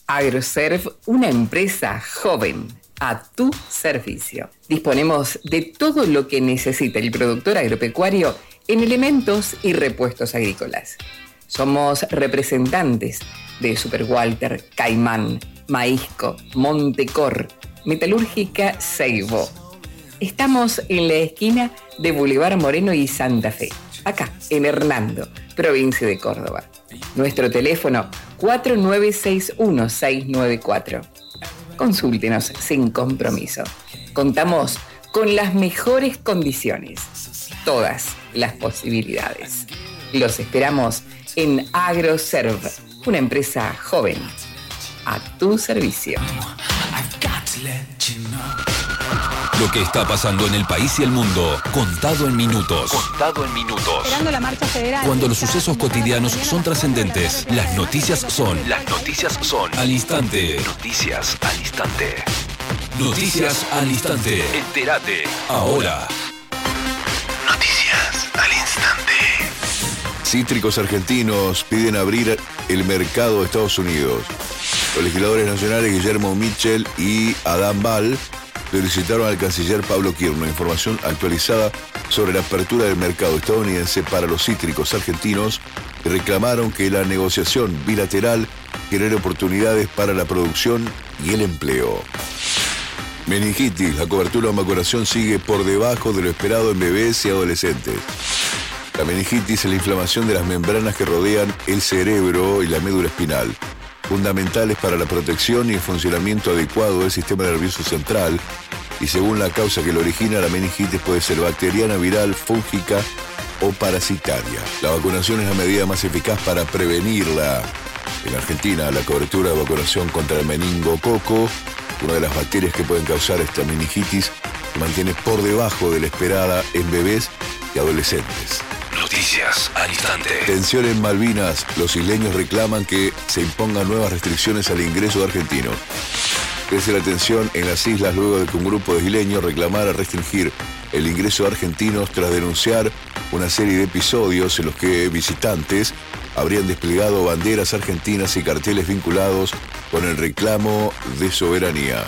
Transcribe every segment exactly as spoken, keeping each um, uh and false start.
Agroserv, una empresa joven a tu servicio. Disponemos de todo lo que necesita el productor agropecuario en elementos y repuestos agrícolas. Somos representantes de Super Walter, Caimán, Maízco, Montecor, Metalúrgica Seibo. Estamos en la esquina de Boulevard Moreno y Santa Fe, acá en Hernando, provincia de Córdoba. Nuestro teléfono cuatro nueve seis uno seis nueve cuatro. Consúltenos sin compromiso. Contamos con las mejores condiciones, todas las posibilidades. Los esperamos en Agroserv, una empresa joven a tu servicio. Lo que está pasando en el país y el mundo, contado en minutos. Contado en minutos. Esperando la marcha federal. Cuando los sucesos cotidianos son trascendentes, las noticias son. Las noticias son. Al instante. Noticias al instante. Noticias al instante. Entérate. Ahora. Noticias al instante. Cítricos argentinos piden abrir el mercado de Estados Unidos. Los legisladores nacionales Guillermo Mitchell y Adam Ball solicitaron al canciller Pablo Quirno información actualizada sobre la apertura del mercado estadounidense para los cítricos argentinos y reclamaron que la negociación bilateral genere oportunidades para la producción y el empleo. Meningitis, la cobertura de vacunación sigue por debajo de lo esperado en bebés y adolescentes. La meningitis es la inflamación de las membranas que rodean el cerebro y la médula espinal, fundamentales para la protección y el funcionamiento adecuado del sistema nervioso central, y según la causa que lo origina, la meningitis puede ser bacteriana, viral, fúngica o parasitaria. La vacunación es la medida más eficaz para prevenirla. En Argentina, la cobertura de vacunación contra el meningococo, una de las bacterias que pueden causar esta meningitis, se mantiene por debajo de la esperada en bebés y adolescentes. Noticias al instante. Tensión en Malvinas. Los isleños reclaman que se impongan nuevas restricciones al ingreso de argentinos. Crece la tensión en las islas luego de que un grupo de isleños reclamara restringir el ingreso de argentinos tras denunciar una serie de episodios en los que visitantes habrían desplegado banderas argentinas y carteles vinculados con el reclamo de soberanía.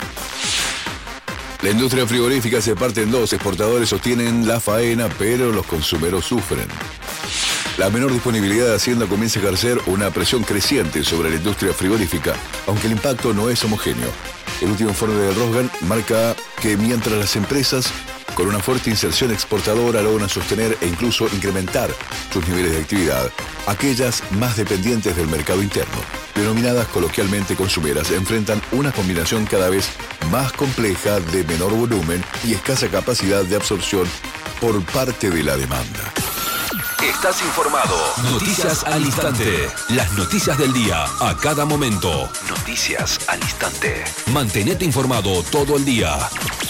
La industria frigorífica se parte en dos. Exportadores sostienen la faena, pero los consumidores sufren. La menor disponibilidad de Hacienda comienza a ejercer una presión creciente sobre la industria frigorífica, aunque el impacto no es homogéneo. El último informe de Rosgan marca que mientras las empresas con una fuerte inserción exportadora logran sostener e incluso incrementar sus niveles de actividad, aquellas más dependientes del mercado interno, denominadas coloquialmente consumeras, enfrentan una combinación cada vez más compleja de menor volumen y escasa capacidad de absorción por parte de la demanda. Estás informado. Noticias al instante. Las noticias del día a cada momento. Noticias al instante. Mantenete informado todo el día.